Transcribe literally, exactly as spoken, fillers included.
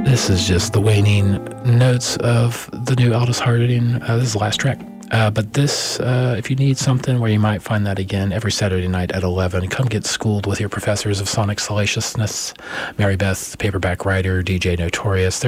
This is just the waning notes of the new Aldous Harding. Uh, this is the last track. Uh, but this, uh, if you need something where you might find that again every Saturday night at eleven, come get schooled with your professors of sonic salaciousness. Mary Beth, paperback writer, D J Notorious.